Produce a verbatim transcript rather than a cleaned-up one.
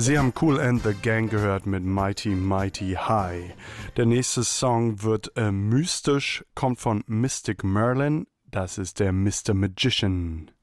Sie haben Kool and the Gang gehört mit Mighty Mighty High. Der nächste Song wird äh, mystisch, kommt von Mystic Merlin. Das ist der Mister Magician.